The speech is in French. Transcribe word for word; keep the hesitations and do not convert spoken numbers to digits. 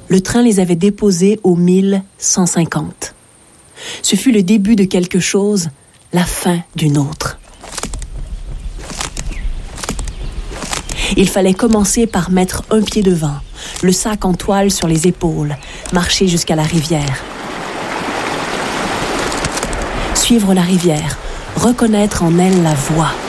Le train les avait déposés au mille cent cinquante. Ce fut le début de quelque chose, la fin d'une autre. Il fallait commencer par mettre un pied devant, le sac en toile sur les épaules, marcher jusqu'à la rivière. Suivre la rivière, reconnaître en elle la voie.